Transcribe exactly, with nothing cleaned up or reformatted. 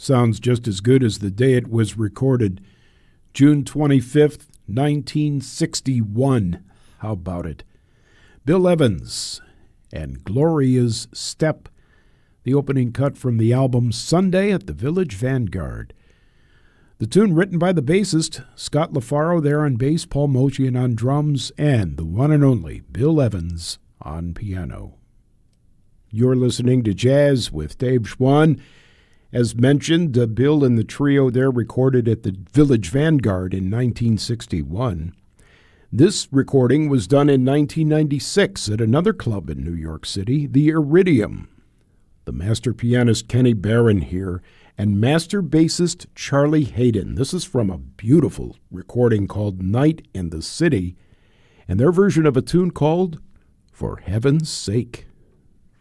Sounds just as good as the day it was recorded, June twenty-fifth, nineteen sixty-one. How about it? Bill Evans and Gloria's Step, the opening cut from the album Sunday at the Village Vanguard. The tune written by the bassist, Scott LaFaro there on bass, Paul Motian on drums, and the one and only Bill Evans on piano. You're listening to Jazz with Dave Schwann. As mentioned, uh, Bill and the trio there recorded at the Village Vanguard in nineteen sixty-one. This recording was done in nineteen ninety-six at another club in New York City, the Iridium. The master pianist Kenny Barron here, and master bassist Charlie Haydn. This is from a beautiful recording called Night in the City, and their version of a tune called For Heaven's Sake.